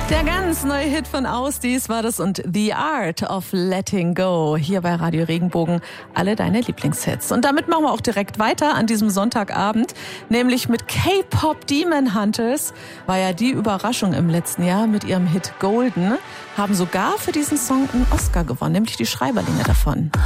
Der ganz neue Hit von Ausdies war das und The Art of Letting Go. Hier bei Radio Regenbogen alle deine Lieblingshits. Und damit machen wir auch direkt weiter an diesem Sonntagabend, nämlich mit K-Pop Demon Hunters. War ja die Überraschung im letzten Jahr mit ihrem Hit Golden. Haben sogar für diesen Song einen Oscar gewonnen, nämlich die Schreiberlinge davon.